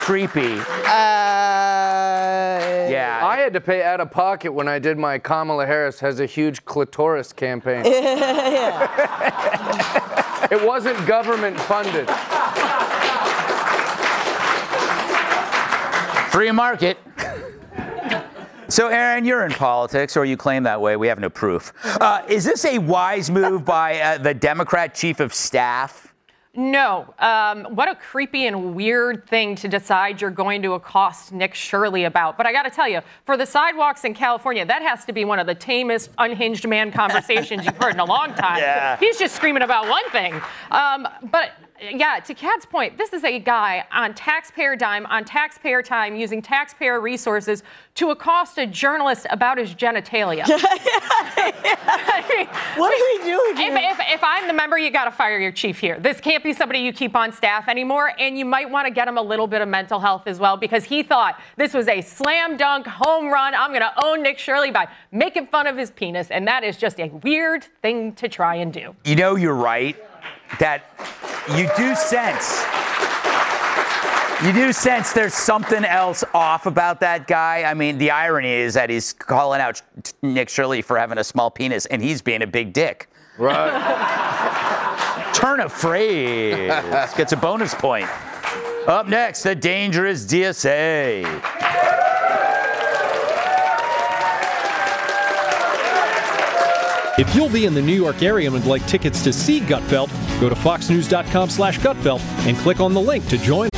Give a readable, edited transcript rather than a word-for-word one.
creepy. Yeah. I had to pay out of pocket when I did my Kamala Harris has a huge clitoris campaign. It wasn't government funded. Free market. So, Aaron, you're in politics, or you claim that way. We have no proof. Is this a wise move by the Democrat chief of staff? No. What a creepy and weird thing to decide you're going to accost Nick Shirley about. But I got to tell you, for the sidewalks in California, that has to be one of the tamest, unhinged man conversations you've heard in a long time. Yeah. He's just screaming about one thing. But yeah, to Kat's point, this is a guy on taxpayer dime, on taxpayer time, using taxpayer resources to accost a journalist about his genitalia. What are we doing here? If I'm the member, you got to fire your chief here. This can't be somebody you keep on staff anymore, and you might want to get him a little bit of mental health as well, because he thought this was a slam dunk home run. I'm going to own Nick Shirley by making fun of his penis, and that is just a weird thing to try and do. You know, you're right. That you do sense there's something else off about that guy. I mean, the irony is that he's calling out Nick Shirley for having a small penis, and he's being a big dick. Right. Turn of phrase gets a bonus point. Up next, the dangerous DSA. If you'll be in the New York area and would like tickets to see Gutfeld, go to foxnews.com/Gutfeld and click on the link to join